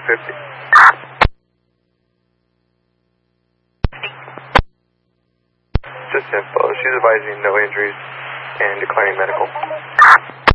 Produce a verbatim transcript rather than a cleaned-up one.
fifty. Just info. She's advising no injuries and declining medical.